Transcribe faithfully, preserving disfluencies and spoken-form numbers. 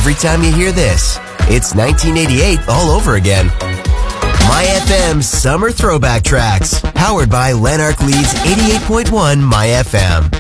every time you hear this. It's nineteen eighty-eight all over again. My F M Summer Throwback Tracks, powered by Lanark Leeds eighty-eight point one My F M.